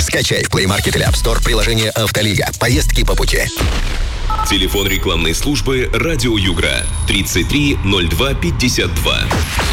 Скачай в Play Market или App Store приложение «Автолига». Поездки по пути. Телефон рекламной службы «Радио Югра» 33 02 52.